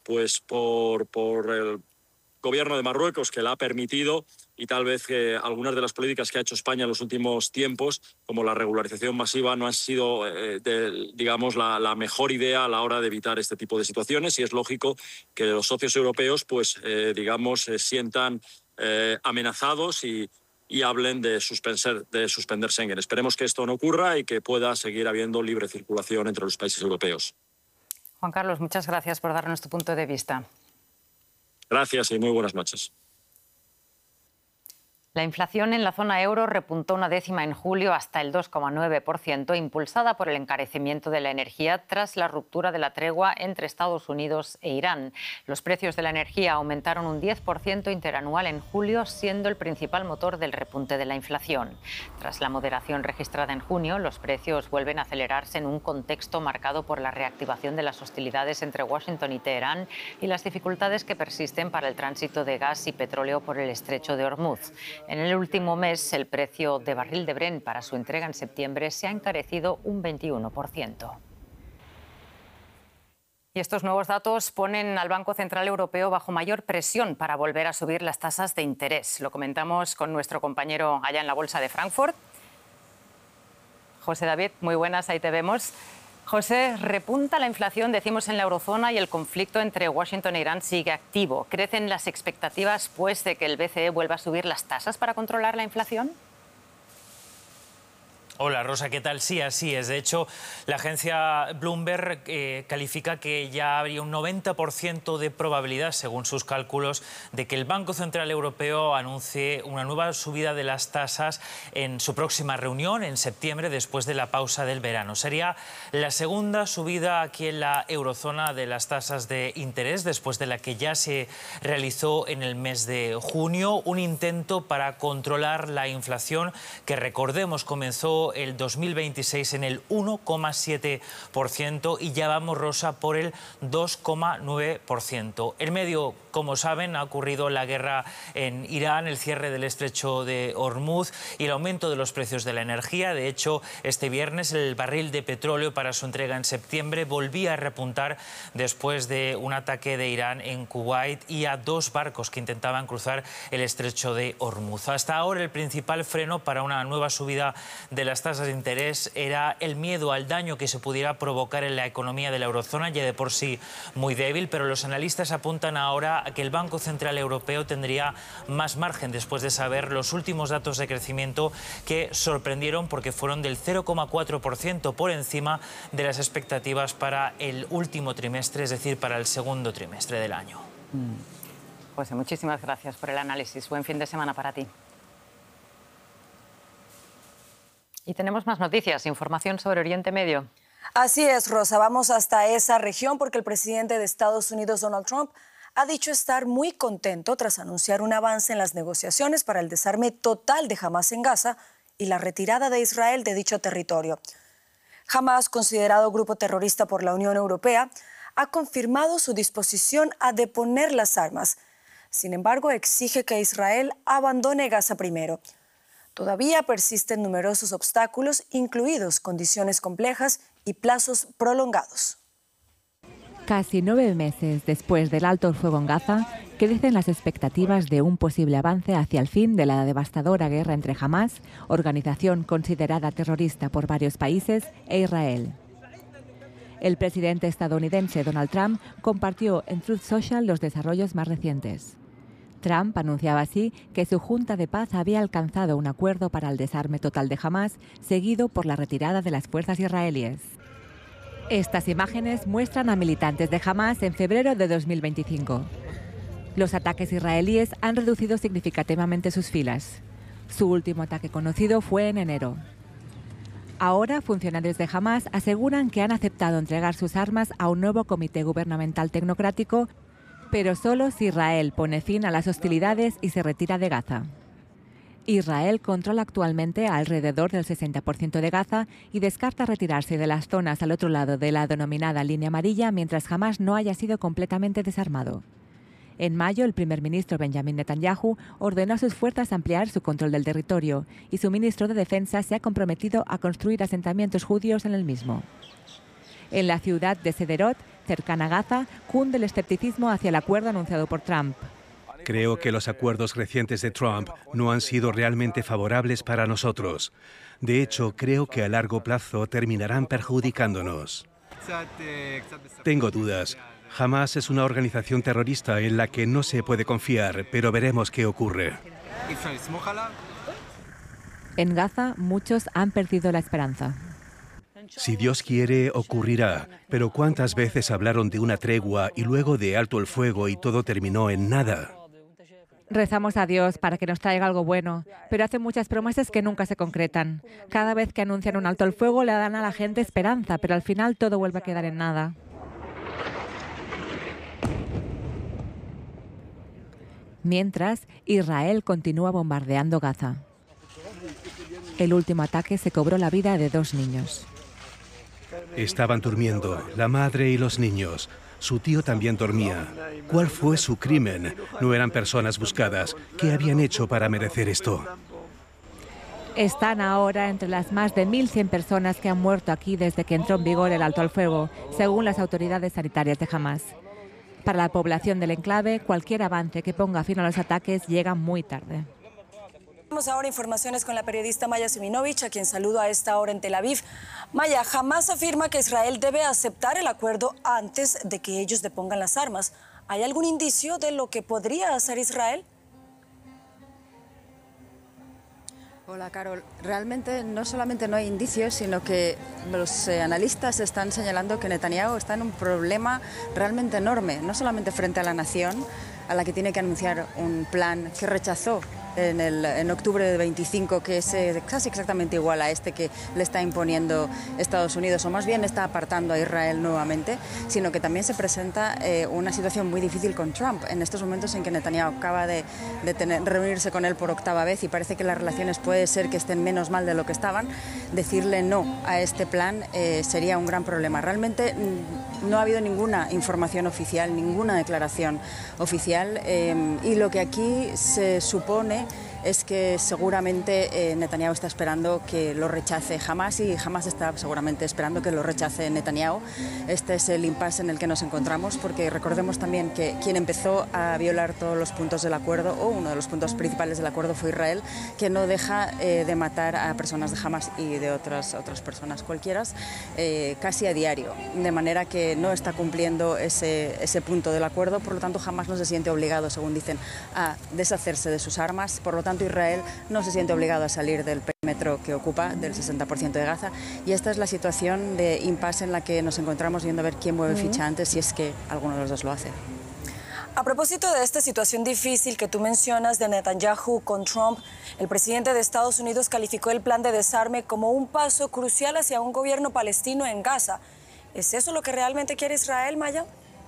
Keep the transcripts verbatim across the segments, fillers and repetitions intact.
pues por, por el gobierno de Marruecos, que la ha permitido, y tal vez que eh, algunas de las políticas que ha hecho España en los últimos tiempos, como la regularización masiva, no han sido, eh, de, digamos, la, la mejor idea a la hora de evitar este tipo de situaciones, y es lógico que los socios europeos, pues, eh, digamos, se sientan eh, amenazados y, y hablen de suspender, de suspender Schengen. Esperemos que esto no ocurra y que pueda seguir habiendo libre circulación entre los países europeos. Juan Carlos, muchas gracias por darnos tu punto de vista. Gracias y muy buenas noches. La inflación en la zona euro repuntó una décima en julio hasta el dos coma nueve por ciento, impulsada por el encarecimiento de la energía tras la ruptura de la tregua entre Estados Unidos e Irán. Los precios de la energía aumentaron un diez por ciento interanual en julio, siendo el principal motor del repunte de la inflación. Tras la moderación registrada en junio, los precios vuelven a acelerarse en un contexto marcado por la reactivación de las hostilidades entre Washington y Teherán y las dificultades que persisten para el tránsito de gas y petróleo por el estrecho de Hormuz. En el último mes, el precio de barril de Brent para su entrega en septiembre se ha encarecido un veintiuno por ciento. Y estos nuevos datos ponen al Banco Central Europeo bajo mayor presión para volver a subir las tasas de interés. Lo comentamos con nuestro compañero allá en la Bolsa de Frankfurt. José David, muy buenas, ahí te vemos. José, repunta la inflación, decimos, en la eurozona y el conflicto entre Washington e Irán sigue activo. ¿Crecen las expectativas, pues, de que el B C E vuelva a subir las tasas para controlar la inflación? Hola Rosa, ¿qué tal? Sí, así es. De hecho, la agencia Bloomberg eh, califica que ya habría un noventa por ciento de probabilidad, según sus cálculos, de que el Banco Central Europeo anuncie una nueva subida de las tasas en su próxima reunión en septiembre, después de la pausa del verano. Sería la segunda subida aquí en la eurozona de las tasas de interés, después de la que ya se realizó en el mes de junio. Un intento para controlar la inflación que, recordemos, comenzó el dos mil veintiséis en el uno coma siete por ciento y ya vamos, Rosa, por el dos coma nueve por ciento. En medio, como saben, ha ocurrido la guerra en Irán, el cierre del estrecho de Hormuz y el aumento de los precios de la energía. De hecho, este viernes el barril de petróleo para su entrega en septiembre volvía a repuntar después de un ataque de Irán en Kuwait y a dos barcos que intentaban cruzar el estrecho de Hormuz. Hasta ahora, el principal freno para una nueva subida de las tasas de interés era el miedo al daño que se pudiera provocar en la economía de la eurozona, ya de por sí muy débil, pero los analistas apuntan ahora a que el Banco Central Europeo tendría más margen después de saber los últimos datos de crecimiento, que sorprendieron porque fueron del cero coma cuatro por ciento por encima de las expectativas para el último trimestre, es decir, para el segundo trimestre del año. Mm. José, muchísimas gracias por el análisis. Buen fin de semana para ti. Y tenemos más noticias, información sobre Oriente Medio. Así es, Rosa. Vamos hasta esa región porque el presidente de Estados Unidos, Donald Trump, ha dicho estar muy contento tras anunciar un avance en las negociaciones para el desarme total de Hamás en Gaza y la retirada de Israel de dicho territorio. Hamás, considerado grupo terrorista por la Unión Europea, ha confirmado su disposición a deponer las armas. Sin embargo, exige que Israel abandone Gaza primero. Todavía persisten numerosos obstáculos, incluidos condiciones complejas y plazos prolongados. Casi nueve meses después del alto el fuego en Gaza, crecen las expectativas de un posible avance hacia el fin de la devastadora guerra entre Hamás, organización considerada terrorista por varios países, e Israel. El presidente estadounidense Donald Trump compartió en Truth Social los desarrollos más recientes. Trump anunciaba así que su Junta de Paz había alcanzado un acuerdo para el desarme total de Hamás, seguido por la retirada de las fuerzas israelíes. Estas imágenes muestran a militantes de Hamás en febrero de dos mil veinticinco. Los ataques israelíes han reducido significativamente sus filas. Su último ataque conocido fue en enero. Ahora, funcionarios de Hamás aseguran que han aceptado entregar sus armas a un nuevo comité gubernamental tecnocrático, pero solo si Israel pone fin a las hostilidades y se retira de Gaza. Israel controla actualmente alrededor del sesenta por ciento de Gaza y descarta retirarse de las zonas al otro lado de la denominada línea amarilla mientras Hamás no haya sido completamente desarmado. En mayo, el primer ministro Benjamin Netanyahu ordenó a sus fuerzas ampliar su control del territorio y su ministro de Defensa se ha comprometido a construir asentamientos judíos en el mismo. En la ciudad de Sderot, cercana a Gaza, cunde el escepticismo hacia el acuerdo anunciado por Trump. Creo que los acuerdos recientes de Trump no han sido realmente favorables para nosotros. De hecho, creo que a largo plazo terminarán perjudicándonos. Tengo dudas. Hamás es una organización terrorista en la que no se puede confiar, pero veremos qué ocurre. En Gaza, muchos han perdido la esperanza. Si Dios quiere, ocurrirá. Pero ¿cuántas veces hablaron de una tregua y luego de alto el fuego y todo terminó en nada? Rezamos a Dios para que nos traiga algo bueno, pero hace muchas promesas que nunca se concretan. Cada vez que anuncian un alto el fuego le dan a la gente esperanza, pero al final todo vuelve a quedar en nada. Mientras, Israel continúa bombardeando Gaza. El último ataque se cobró la vida de dos niños. Estaban durmiendo, la madre y los niños. Su tío también dormía. ¿Cuál fue su crimen? No eran personas buscadas. ¿Qué habían hecho para merecer esto? Están ahora entre las más de mil cien personas que han muerto aquí desde que entró en vigor el alto al fuego, según las autoridades sanitarias de Hamás. Para la población del enclave, cualquier avance que ponga fin a los ataques llega muy tarde. Tenemos ahora informaciones con la periodista Maya Siminovich, a quien saludo a esta hora en Tel Aviv. Maya, Hamás afirma que Israel debe aceptar el acuerdo antes de que ellos depongan las armas. ¿Hay algún indicio de lo que podría hacer Israel? Hola, Carol. Realmente no solamente no hay indicios, sino que los eh, analistas están señalando que Netanyahu está en un problema realmente enorme, no solamente frente a la nación, a la que tiene que anunciar un plan que rechazó en, el, en octubre de veinticinco, que es eh, casi exactamente igual a este que le está imponiendo Estados Unidos, o más bien está apartando a Israel nuevamente, sino que también se presenta eh, una situación muy difícil con Trump, en estos momentos en que Netanyahu acaba de, de tener, reunirse con él por octava vez y parece que las relaciones puede ser que estén menos mal de lo que estaban. Decirle no a este plan eh, sería un gran problema. Realmente no ha habido ninguna información oficial, ninguna declaración oficial, eh, y lo que aquí se supone es que seguramente eh, Netanyahu está esperando que lo rechace Hamás y Hamás está seguramente esperando que lo rechace Netanyahu. Este es el impasse en el que nos encontramos, porque recordemos también que quien empezó a violar todos los puntos del acuerdo, o uno de los puntos principales del acuerdo, fue Israel, que no deja eh, de matar a personas de Hamás y de otras, otras personas cualquiera eh, casi a diario, de manera que no está cumpliendo ese, ese punto del acuerdo. Por lo tanto, Hamás no se siente obligado, según dicen, a deshacerse de sus armas. Por lo tanto, Israel no se siente obligado a salir del perímetro que ocupa, del sesenta por ciento de Gaza, y esta es la situación de impasse en la que nos encontramos, viendo a ver quién mueve ficha antes, si es que alguno de los dos lo hace. A propósito de esta situación difícil que tú mencionas de Netanyahu con Trump, el presidente de Estados Unidos calificó el plan de desarme como un paso crucial hacia un gobierno palestino en Gaza. ¿Es eso lo que realmente quiere Israel, Maya?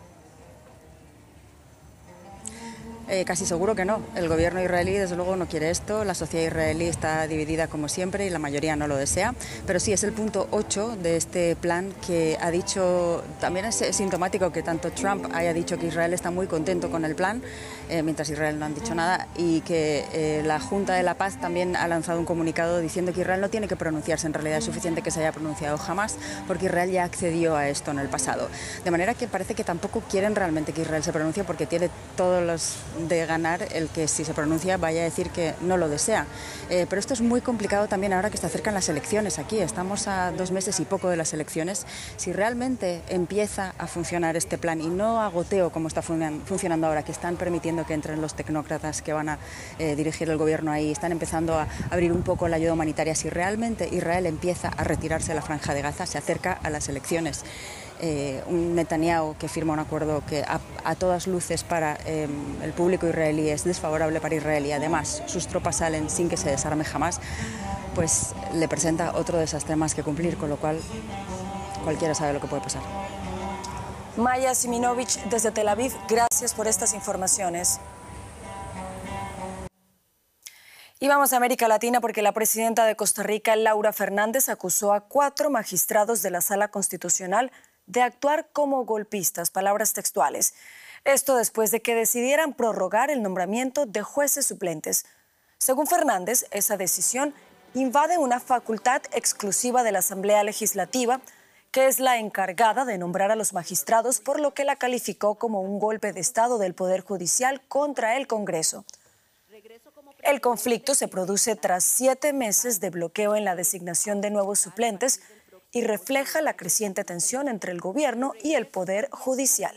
Eh, casi seguro que no. El gobierno israelí, desde luego, no quiere esto. La sociedad israelí está dividida como siempre y la mayoría no lo desea. Pero sí, es el punto ocho de este plan que ha dicho, también es sintomático que tanto Trump haya dicho que Israel está muy contento con el plan, eh, mientras Israel no han dicho nada, y que eh, la Junta de la Paz también ha lanzado un comunicado diciendo que Israel no tiene que pronunciarse. En realidad es suficiente que se haya pronunciado jamás, porque Israel ya accedió a esto en el pasado. De manera que parece que tampoco quieren realmente que Israel se pronuncie, porque tiene todos los de ganar el que, si se pronuncia, vaya a decir que no lo desea. Eh, pero esto es muy complicado también ahora que se acercan las elecciones aquí. Estamos a dos meses y poco de las elecciones. Si realmente empieza a funcionar este plan, y no a goteo como está fun funcionando ahora, que están permitiendo que entren los tecnócratas que van a eh, dirigir el gobierno ahí, están empezando a abrir un poco la ayuda humanitaria. Si realmente Israel empieza a retirarse de la Franja de Gaza, se acerca a las elecciones. Eh, un Netanyahu que firma un acuerdo que a, a todas luces para eh, el público israelí es desfavorable para Israel, y además sus tropas salen sin que se desarme jamás, pues le presenta otro desastre más que cumplir, con lo cual cualquiera sabe lo que puede pasar. Maya Siminovich, desde Tel Aviv, gracias por estas informaciones. Y vamos a América Latina, porque la presidenta de Costa Rica, Laura Fernández, acusó a cuatro magistrados de la Sala Constitucional de actuar como golpistas, palabras textuales. Esto después de que decidieran prorrogar el nombramiento de jueces suplentes. Según Fernández, esa decisión invade una facultad exclusiva de la Asamblea Legislativa, que es la encargada de nombrar a los magistrados, por lo que la calificó como un golpe de Estado del Poder Judicial contra el Congreso. El conflicto se produce tras siete meses de bloqueo en la designación de nuevos suplentes y refleja la creciente tensión entre el gobierno y el Poder Judicial.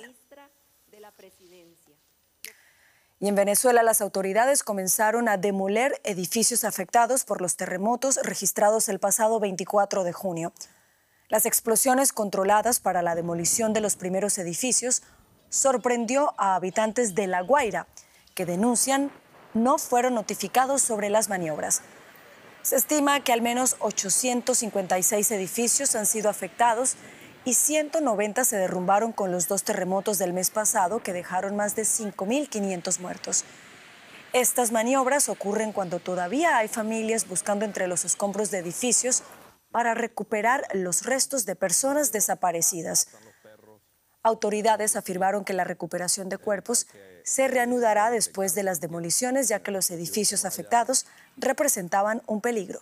Y en Venezuela las autoridades comenzaron a demoler edificios afectados por los terremotos registrados el pasado veinticuatro de junio. Las explosiones controladas para la demolición de los primeros edificios sorprendió a habitantes de La Guaira, que denuncian no fueron notificados sobre las maniobras. Se estima que al menos ochocientos cincuenta y seis edificios han sido afectados y ciento noventa se derrumbaron con los dos terremotos del mes pasado que dejaron más de cinco mil quinientos muertos. Estas maniobras ocurren cuando todavía hay familias buscando entre los escombros de edificios para recuperar los restos de personas desaparecidas. Autoridades afirmaron que la recuperación de cuerpos se reanudará después de las demoliciones, ya que los edificios afectados representaban un peligro.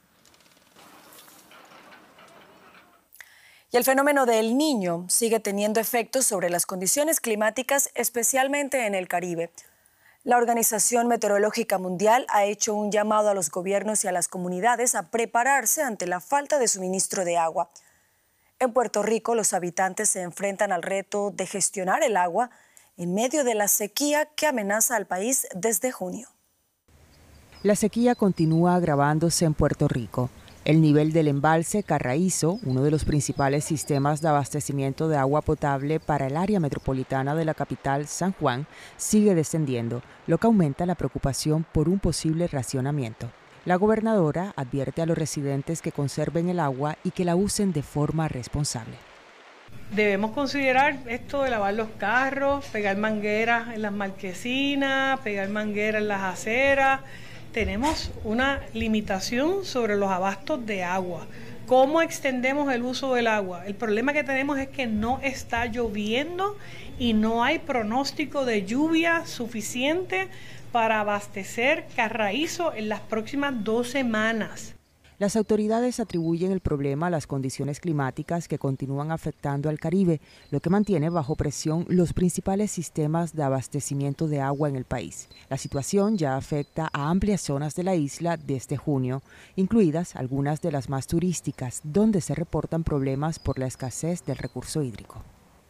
Y el fenómeno del Niño sigue teniendo efectos sobre las condiciones climáticas, especialmente en el Caribe. La Organización Meteorológica Mundial ha hecho un llamado a los gobiernos y a las comunidades a prepararse ante la falta de suministro de agua. En Puerto Rico, los habitantes se enfrentan al reto de gestionar el agua en medio de la sequía que amenaza al país desde junio. La sequía continúa agravándose en Puerto Rico. El nivel del embalse Carraízo, uno de los principales sistemas de abastecimiento de agua potable para el área metropolitana de la capital, San Juan, sigue descendiendo, lo que aumenta la preocupación por un posible racionamiento. La gobernadora advierte a los residentes que conserven el agua y que la usen de forma responsable. Debemos considerar esto de lavar los carros, pegar mangueras en las marquesinas, pegar mangueras en las aceras. Tenemos una limitación sobre los abastos de agua. ¿Cómo extendemos el uso del agua? El problema que tenemos es que no está lloviendo y no hay pronóstico de lluvia suficiente para abastecer Carraízo en las próximas dos semanas. Las autoridades atribuyen el problema a las condiciones climáticas que continúan afectando al Caribe, lo que mantiene bajo presión los principales sistemas de abastecimiento de agua en el país. La situación ya afecta a amplias zonas de la isla desde junio, incluidas algunas de las más turísticas, donde se reportan problemas por la escasez del recurso hídrico.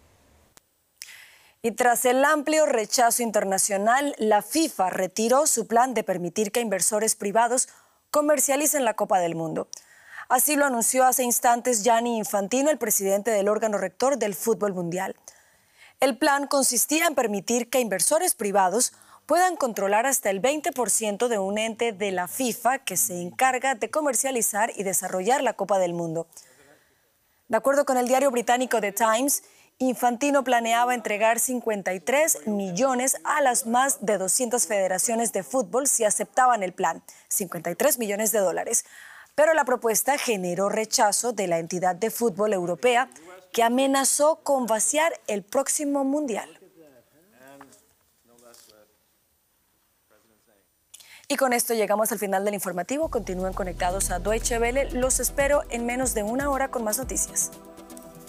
Y tras el amplio rechazo internacional, la FIFA retiró su plan de permitir que inversores privados comercialicen la Copa del Mundo. Así lo anunció hace instantes Gianni Infantino, el presidente del órgano rector del fútbol mundial. El plan consistía en permitir que inversores privados puedan controlar hasta el veinte por ciento de un ente de la FIFA que se encarga de comercializar y desarrollar la Copa del Mundo. De acuerdo con el diario británico The Times, Infantino planeaba entregar cincuenta y tres millones a las más de doscientas federaciones de fútbol si aceptaban el plan, cincuenta y tres millones de dólares. Pero la propuesta generó rechazo de la entidad de fútbol europea, que amenazó con vaciar el próximo mundial. Y con esto llegamos al final del informativo. Continúen conectados a Deutsche Welle. Los espero en menos de una hora con más noticias.